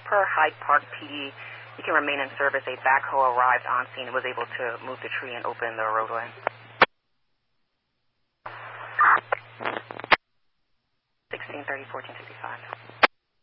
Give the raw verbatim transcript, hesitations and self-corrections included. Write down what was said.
per Hyde Park P D, you can remain in service. A backhoe arrived on scene and was able to move the tree and open the roadway. sixteen thirty, fourteen sixty-five.